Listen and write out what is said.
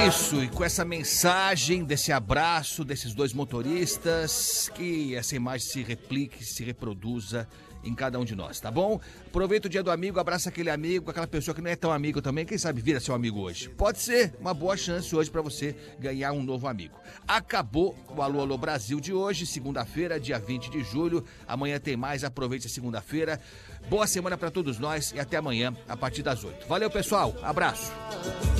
isso, e com essa mensagem, desse abraço desses dois motoristas, que essa imagem se replique, se reproduza em cada um de nós, tá bom? Aproveita o dia do amigo, abraça aquele amigo, aquela pessoa que não é tão amigo também, quem sabe vira seu amigo hoje. Pode ser uma boa chance hoje pra você ganhar um novo amigo. Acabou o Alô Alô Brasil de hoje, segunda-feira, dia 20 de julho. Amanhã tem mais, aproveite a segunda-feira. Boa semana pra todos nós e até amanhã, a partir das 8. Valeu, pessoal, abraço.